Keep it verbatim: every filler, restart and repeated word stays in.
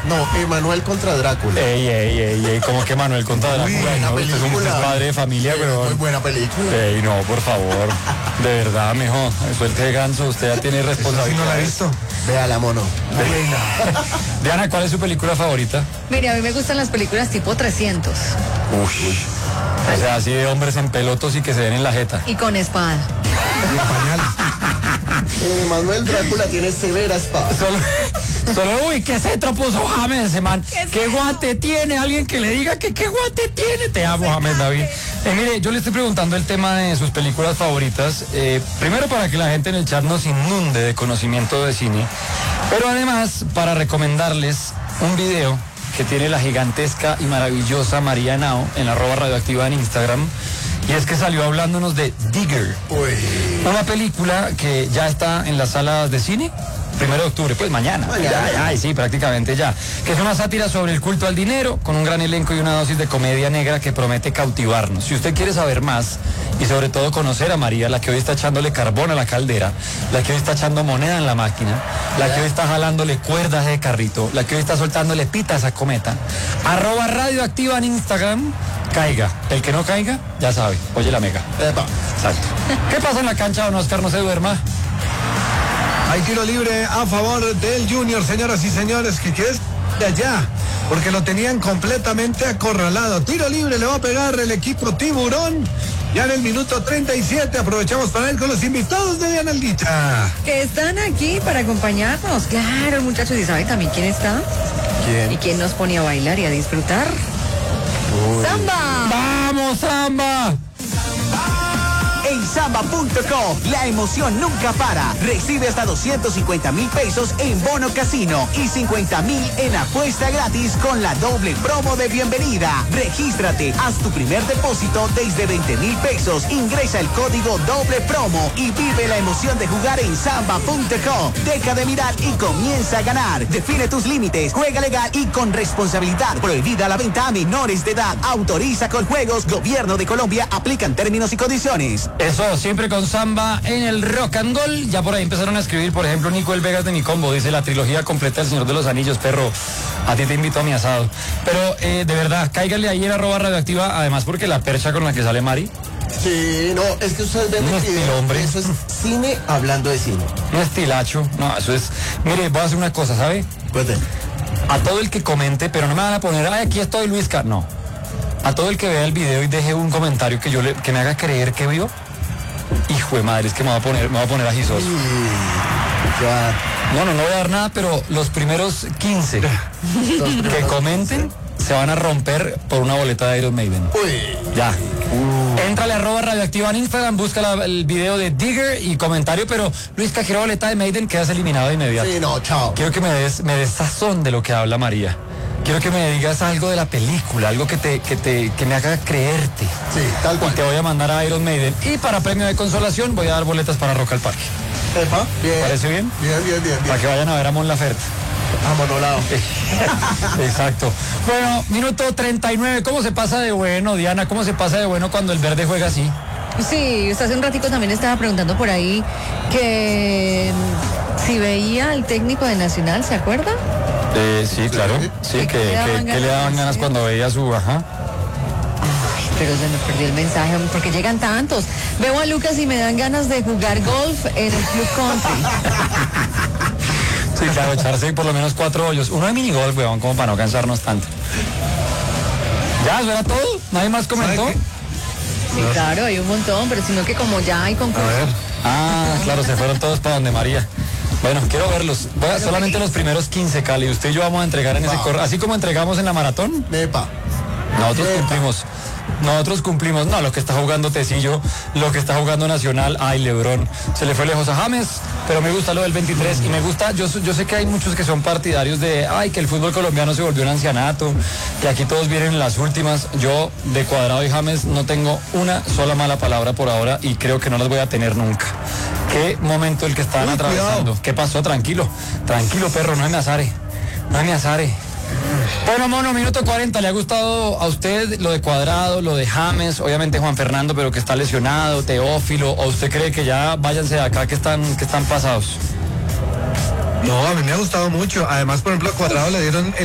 No, Emanuel contra Drácula. Ey, ey, ey, ey, como que Manuel contra Drácula. Uy, No, usted es un usted es padre de familia, Sí, pero... muy buena película. Ey, no, por favor. De verdad, mijo. Suelte de ganso, usted ya tiene Eso sí responsabilidad. no la he visto. Véala, mono. Diana, ¿cuál es su película favorita? Mire, a mí me gustan las películas tipo trescientos Uy. O sea, así de hombres en pelotos y que se den en la jeta. y con espada. Y en pañales. Emanuel Drácula tiene severa espada. Solo, solo, uy, ¿qué cetro puso James ese man? ¿Qué guante tiene? Alguien que le diga que qué guante tiene. Te amo, James David. Eh, mire, yo le estoy preguntando el tema de sus películas favoritas. Eh, primero para que la gente en el chat nos inunde de conocimiento de cine. Pero además para recomendarles un video que tiene la gigantesca y maravillosa María Henao en arroba radioactiva en Instagram. Y es que salió hablándonos de Digger. Uy. Una película que ya está en las salas de cine. Primero de octubre, pues mañana. Mañana. Ya, ya, sí, prácticamente ya. Que es una sátira sobre el culto al dinero, con un gran elenco y una dosis de comedia negra que promete cautivarnos. Si usted quiere saber más, y sobre todo conocer a María, la que hoy está echándole carbón a la caldera, la que hoy está echando moneda en la máquina, la que hoy está jalándole cuerdas de carrito, la que hoy está soltándole pita a esa cometa, arroba radioactiva en Instagram, caiga. El que no caiga, ya sabe. Oye la mega. Epa. Exacto. ¿Qué pasa en la cancha, don Oscar? No se duerma. Hay tiro libre a favor del Junior, señoras y señores, que quede de allá, porque lo tenían completamente acorralado. Tiro libre le va a pegar el equipo Tiburón. Ya en el minuto treinta y siete aprovechamos para ir con los invitados de Diana Aldita. Que están aquí para acompañarnos. Claro, muchachos, ¿y saben también quién está? ¿Quién? ¿Y quién nos pone a bailar y a disfrutar? ¡Samba! ¡Vamos, Samba! En samba punto com, la emoción nunca para. Recibe hasta doscientos cincuenta mil pesos en bono casino y cincuenta mil en apuesta gratis con la doble promo de bienvenida. Regístrate, haz tu primer depósito desde veinte mil pesos, ingresa el código doble promo y vive la emoción de jugar en samba punto com. Deja de mirar y comienza a ganar. Define tus límites, juega legal y con responsabilidad. Prohibida la venta a menores de edad. Autoriza con juegos. Gobierno de Colombia. Aplican términos y condiciones. Eso, siempre con Samba en el Rock and Roll. Ya por ahí empezaron a escribir, por ejemplo, Nico El Vegas de mi combo, dice la trilogía completa del Señor de los Anillos, perro. A ti te invito a mi asado. Pero, eh, de verdad, cáigale ahí en arroba radioactiva, además porque la percha con la que sale Mari, Sí, no, es que ustedes ven Un el estilo, video, hombre. eso es cine hablando de cine. un estilacho. No, eso es... Mire, voy a hacer una cosa, ¿sabe? Pues de- A todo el que comente, pero no me van a poner, ay, aquí estoy, Luisca. No. A todo el que vea el video y deje un comentario que yo le, que me haga creer que vio. Hijo de madre, es que me va a poner, me va a poner agisoso. ya. No, no, no voy a dar nada, pero los primeros quince que comenten se van a romper por una boleta de Iron Maiden. Uy. Ya. Éntrale a arroba radioactiva en Instagram, busca la- el video de Digger y comentario, pero Luis, que quiero boleta de Maiden, quedas eliminado de inmediato. Sí, no, chao. Quiero que me des, me des sazón de lo que habla María. Quiero que me digas algo de la película, algo que te, que te, que me haga creerte. Sí, tal Y cual. te voy a mandar a Iron Maiden. Y para premio de consolación voy a dar boletas para Rock al Parque. Epa, bien. ¿Parece bien? Bien, bien, bien, Para bien. que vayan a ver a Mon Laferte. Amonolado. Exacto. Bueno, minuto treinta y nueve. ¿Cómo se pasa de bueno, Diana? ¿Cómo se pasa de bueno cuando el verde juega así? Sí, usted hace un ratico también estaba preguntando por ahí que mm, si veía al técnico de Nacional, ¿se acuerda? Eh, sí, claro. Sí, que, ¿Qué le daban que- que le daban ganas? ganas cuando veía su... Ajá. Pero se me perdió el mensaje, porque llegan tantos. Veo a Lucas y me dan ganas de jugar golf en el Club Country. Sí, claro, echarse por lo menos cuatro hoyos. Uno de minigolf, weón, como para no cansarnos tanto. Ya, eso era todo. Nadie más comentó. ¿Sabe qué? Sí, claro, hay un montón, pero sino que como ya hay concurso. A ver. Ah, claro, se fueron todos para donde María. Bueno, quiero verlos. Voy a, solamente los primeros quince, Cali. Usted y yo vamos a entregar en ese Va. correo. Así como entregamos en la maratón, Epa. nosotros Epa. cumplimos. Nosotros cumplimos. No, lo que está jugando Tecillo, lo que está jugando Nacional. Ay, Lebrón. Se le fue lejos a James, pero me gusta lo del veintitrés. Y me gusta, yo, yo sé que hay muchos que son partidarios de, ay, que el fútbol colombiano se volvió un ancianato, que aquí todos vienen en las últimas. Yo, de Cuadrado y James, no tengo una sola mala palabra por ahora y creo que no las voy a tener nunca. Qué momento el que estaban Uy, atravesando. cuidado. ¿Qué pasó? Tranquilo, tranquilo, perro, no me azare. No me azare. Bueno, mono, minuto cuarenta. ¿Le ha gustado a usted lo de Cuadrado, lo de James? Obviamente Juan Fernando, pero que está lesionado, Teófilo. ¿O usted cree que ya váyanse de acá, que están, que están pasados? No, a mí me ha gustado mucho. Además, por ejemplo, a Cuadrado le dieron el